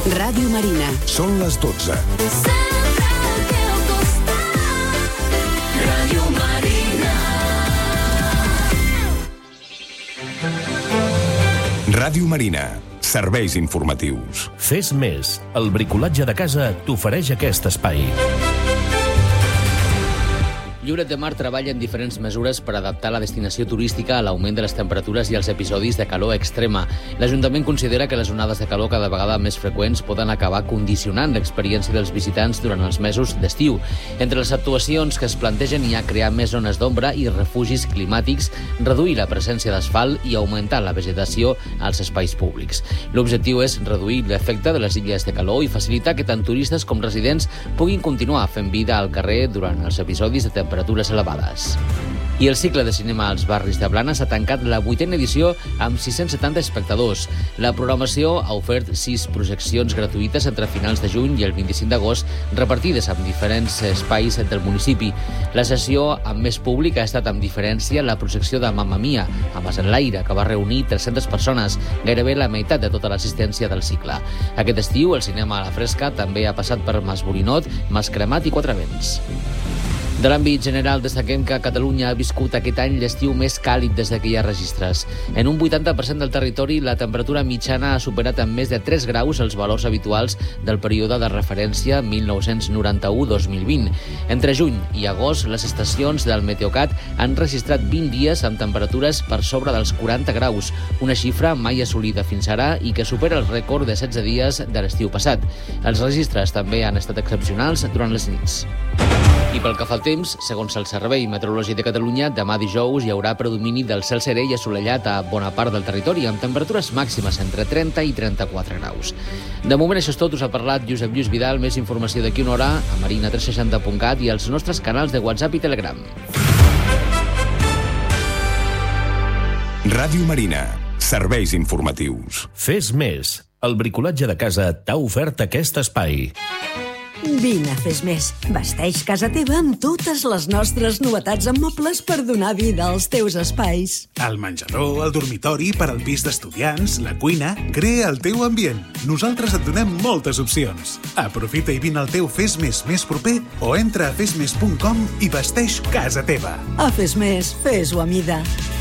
Ràdio Marina. Són les 12. Ràdio Marina. Ràdio Marina. Serveis informatius. Fes més. El bricolatge de casa t'ofereix aquest espai. Lloret de Mar treballa en diferents mesures per adaptar la destinació turística a l'augment de les temperatures i els episodis de calor extrema. L'Ajuntament considera que les onades de calor cada vegada més freqüents poden acabar condicionant l'experiència dels visitants durant els mesos d'estiu. Entre les actuacions que es plantegen hi ha crear més zones d'ombra i refugis climàtics, reduir la presència d'asfalt i augmentar la vegetació als espais públics. L'objectiu és reduir l'efecte de les illes de calor i facilitar que tant turistes com residents puguin continuar fent vida al carrer durant els episodis de temperatures elevades. I el cicle de cinema als barris de Blanes ha tancat la 8a edició amb 670 espectadors. La programació ha ofert 6 projeccions gratuïtes entre finals de juny i el 25 d'agost, repartides en diferents espais del municipi. La sessió amb més públic ha estat amb diferència la projecció de Mamma Mia, a Mas Enlaire, que va reunir 300 persones, gairebé la meitat de tota l'assistència del cicle. Aquest estiu, el cinema a la fresca també ha passat per Mas Borinot, Mas Cremat i Quatre Vents. De l'àmbit general, destaquem que Catalunya ha viscut aquest any l'estiu més càlid des que hi ha registres. En un 80% del territori, la temperatura mitjana ha superat amb més de 3 graus els valors habituals del període de referència 1991-2020. Entre juny i agost, les estacions del Meteocat han registrat 20 dies amb temperatures per sobre dels 40 graus, una xifra mai assolida fins ara i que supera el rècord de 16 dies de l'estiu passat. Els registres també han estat excepcionals durant les nits. I pel que fa al temps, segons el Servei Meteorològic de Catalunya, demà dijous hi haurà predomini del cel serè i assolellat a bona part del territori, amb temperatures màximes entre 30 i 34 graus. De moment això és tot, us ha parlat Josep Lluís Vidal. Més informació d'aquí una hora a marina360.cat i als nostres canals de WhatsApp i Telegram. Ràdio Marina. Serveis informatius. Fes més. El bricolatge de casa t'ha ofert aquest espai. Vine a Fes Més. Vesteix casa teva amb totes les nostres novetats en mobles per donar vida als teus espais. El menjador, el dormitori, per al pis d'estudiants, la cuina... Crea el teu ambient. Nosaltres et donem moltes opcions. Aprofita i vine al teu Fes Més més proper o entra a fesmes.com i vesteix casa teva. A Fes Més, fes-ho a mida.